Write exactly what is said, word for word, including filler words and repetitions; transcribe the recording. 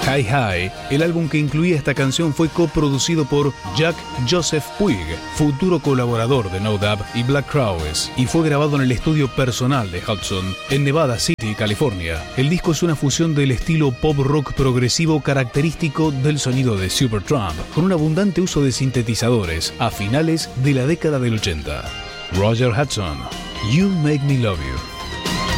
Hi Hi, el álbum que incluía esta canción, fue coproducido por Jack Joseph Puig, futuro colaborador de No Doubt y Black Crowes, y fue grabado en el estudio personal de Hudson en Nevada City, California. El disco es una fusión del estilo pop rock progresivo característico del sonido de Supertramp, con un abundante uso de sintetizadores a finales de la década del ochenta. Roger Hudson, You Make Me Love You.